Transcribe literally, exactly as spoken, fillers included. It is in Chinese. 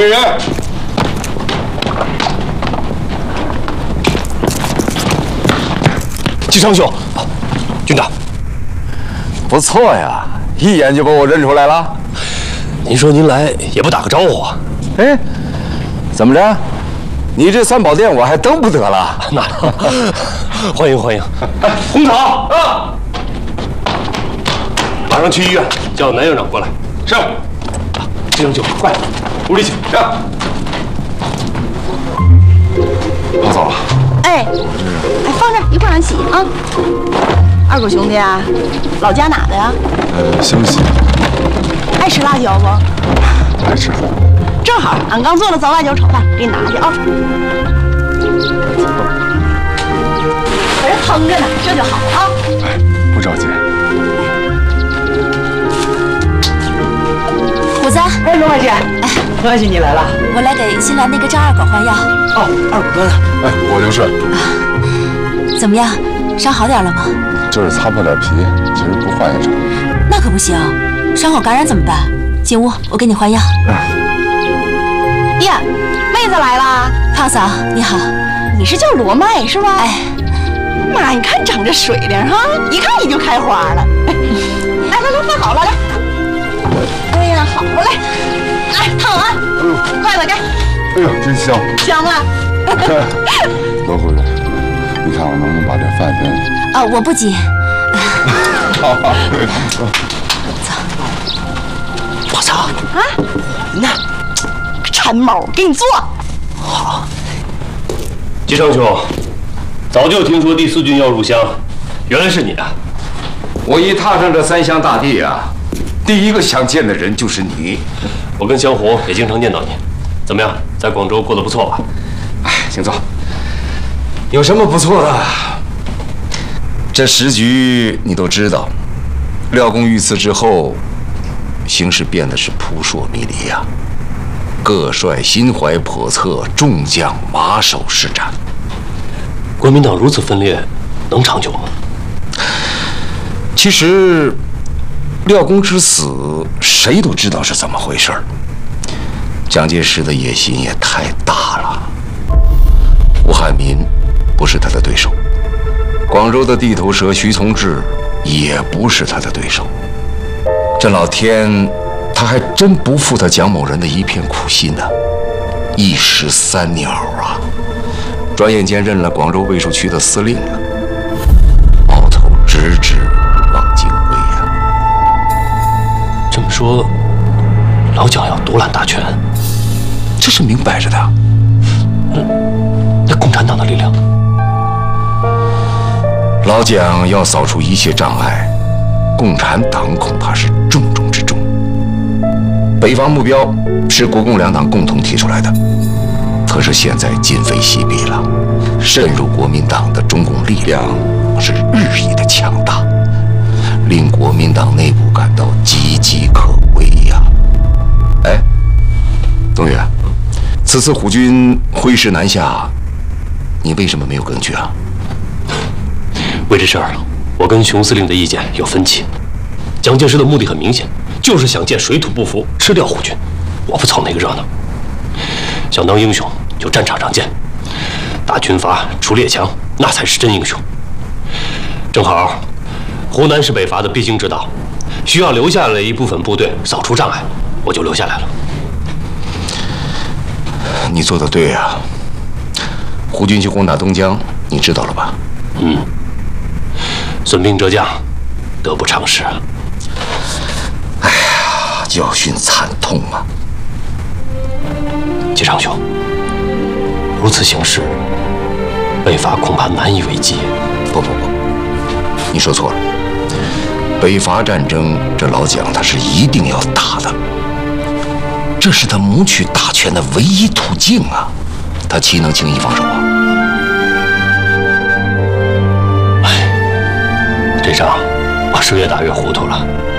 位人， 季昌兄，军长， 不错呀，一眼就把我认出来了。 您说您来也不打个招呼啊？ 哎，怎么着？你这三宝殿我还登不得了？ 那欢迎欢迎。 红草啊，马上去医院叫南院长过来。 是。 季昌兄，快，屋里请。 是。 我走了。 哎，哎，放这儿，一会儿俺洗啊。二狗兄弟啊，老家哪的呀？ 呃，湘西。 爱吃辣椒不？ 爱吃。 正好，俺刚做了糟辣椒炒饭，给你拿去啊。可是腾着呢，这就好啊。 哎，不着急。 虎子， 哎，罗会计，哎，罗会计你来了， 我来给新来那个张二狗换药。 哦，二狗哥呢？ 哎，我就是。 啊，怎么样，伤好点了吗？ 就是擦破点皮，其实不换也成。 那可不行，伤口感染怎么办？进屋，我给你换药。 呀，妹子来啦！ 胖嫂你好， 你是叫罗麦是吧？ 哎， 妈，你看长这水灵哈，一看你就开花了。来来来，饭好了，来。哎呀，好嘞，来烫完，筷子给。 哎呦，真香！ 香啊！ 罗夫人，你看我能不能把这饭先…… 哦，我不急。 我操！ 啊， 那陈某，给你做。 好。 季昌兄，早就听说第四军要入湘，原来是你啊！ 我一踏上这三湘大地啊，第一个想见的人就是你。 我跟香红也经常念叨你。怎么样，在广州过得不错吧？ 哎，请坐。有什么不错的？这时局你都知道，廖公遇刺之后，形势变得是扑朔迷离呀、啊。各帅心怀叵测，众将马首是瞻。 国民党如此分裂，能长久吗？ 其实，廖公之死，谁都知道是怎么回事儿。蒋介石的野心也太大了，吴汉民不是他的对手，广州的地头蛇徐从志也不是他的对手。这老天，他还真不负他蒋某人的一片苦心呢、啊，一石三鸟啊！转眼间任了广州卫戍区的司令了，矛头直指汪精卫呀、 啊。这么说，老蒋要独揽大权？ 这是明摆着的。 那那共产党的力量， 老蒋要扫除一切障碍，共产党恐怕是重中之重。北伐目标是国共两党共同提出来的，可是现在今非昔比了，渗入国民党的中共力量是日益的强大，令国民党内部感到岌岌可危呀、啊。哎，东岳。此次虎军挥师南下，你为什么没有跟去啊？ 为这事儿，我跟熊司令的意见有分歧。蒋介石的目的很明显，就是想借水土不服吃掉虎军。我不凑那个热闹，想当英雄就战场上见，打军阀除列强，那才是真英雄。正好，湖南是北伐的必经之道，需要留下来一部分部队扫除障碍，我就留下来了。 你做的对啊！胡军去攻打东江，你知道了吧？ 嗯。损兵折将，得不偿失啊！ 哎呀，教训惨痛啊！ 季昌兄，如此形势，北伐恐怕难以为继。 不不不，你说错了。北伐战争，这老蒋他是一定要打的。这是他谋取大权的唯一途径啊！他岂能轻易放手啊？ 哎，这仗我是越打越糊涂了。